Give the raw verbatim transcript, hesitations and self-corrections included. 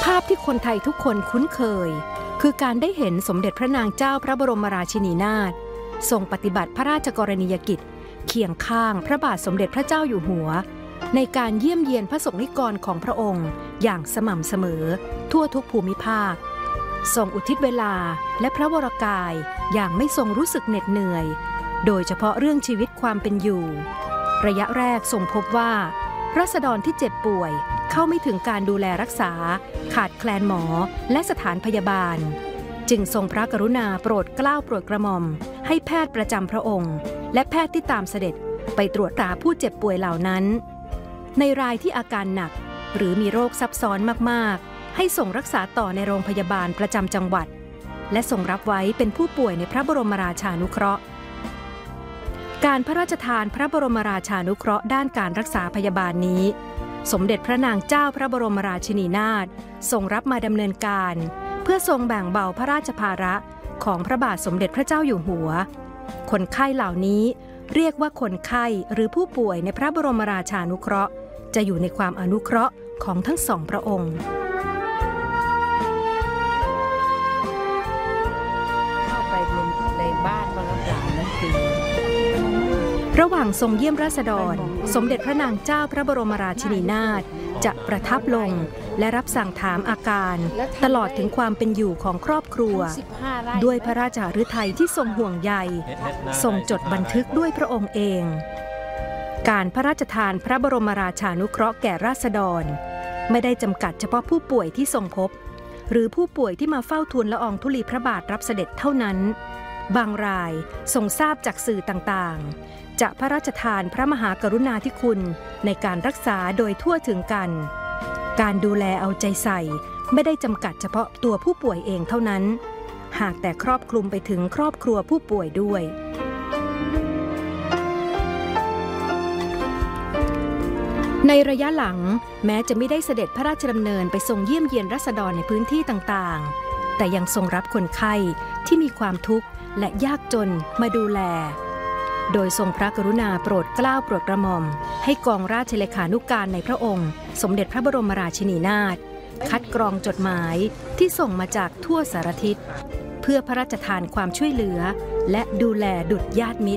ภาพที่คนไทยทุกคนคุ้นเคยคือการได้เห็นสมเด็จพระนางเจ้าพระบรมราชินีนาถทรงปฏิบัติพระราชกรณียกิจเคียงข้างพระบาทสมเด็จพระเจ้าอยู่หัวในการเยี่ยมเยียนพระสงฆ์นิกรของพระองค์อย่างสม่ำเสมอทั่วทุกภูมิภาคทรงอุทิศเวลาและพระวรกายอย่างไม่ทรงรู้สึกเหน็ดเหนื่อยโดยเฉพาะเรื่องชีวิตความเป็นอยู่ระยะแรกทรงพบว่าราษฎรที่เจ็บป่วยเข้าไม่ถึงการดูแลรักษาขาดแคลนหมอและสถานพยาบาลจึงทรงพระกรุณาโปรดเกล้าโปรดกระหม่อมให้แพทย์ประจำพระองค์และแพทย์ที่ตามเสด็จไปตรวจตราผู้เจ็บป่วยเหล่านั้นในรายที่อาการหนักหรือมีโรคซับซ้อนมากๆให้ส่งรักษาต่อในโรงพยาบาลประจำจังหวัดและส่งรับไว้เป็นผู้ป่วยในพระบรมราชานุเคราะห์การพระราชทานพระบรมราชานุเคราะห์ด้านการรักษาพยาบาลนี้สมเด็จพระนางเจ้าพระบรมราชินีนาถทรงรับมาดำเนินการเพื่อทรงแบ่งเบาพระราชภาระของพระบาทสมเด็จพระเจ้าอยู่หัวคนไข้เหล่านี้เรียกว่าคนไข้หรือผู้ป่วยในพระบรมราชานุเคราะห์จะอยู่ในความอนุเคราะห์ของทั้งสองพระองค์เข้าไปในบ้านมารับหลานนั่นคือระหว่างทรงเยี่ยมราษฎรสมเด็จพระนางเจ้าพระบรมราชินีนาถจะประทับลงและรับสั่งถามอาการตลอดถึงความเป็นอยู่ของครอบครัวด้วยพระราชฤทัยที่ทรงห่วงใยทรงจดบันทึกด้วยพระองค์เองการพระราชทานพระบรมราชานุเคราะห์แก่ราษฎรไม่ได้จำกัดเฉพาะผู้ป่วยที่ทรงพบหรือผู้ป่วยที่มาเฝ้าทูลละอองธุลีพระบาทรับเสด็จเท่านั้นบางรายทรงทราบจากสื่อต่างๆจะพระราชทานพระมหากรุณาธิคุณในการรักษาโดยทั่วถึงกันการดูแลเอาใจใส่ไม่ได้จำกัดเฉพาะตัวผู้ป่วยเองเท่านั้นหากแต่ครอบคลุมไปถึงครอบครัวผู้ป่วยด้วยในระยะหลังแม้จะไม่ได้เสด็จพระราชดำเนินไปทรงเยี่ยมเยียนราษฎรในพื้นที่ต่างๆแต่ยังทรงรับคนไข้ที่มีความทุกข์และยากจนมาดูแลโดยทรงพระกรุณาโปรดเกล้าโปรดกระหม่อมให้กองราชเลขานุการในพระองค์สมเด็จพระบรมราชินีนาถคัดกรองจดหมายที่ส่งมาจากทั่วสารทิศเพื่อพระราชทานความช่วยเหลือและดูแลดุจญาติมิตร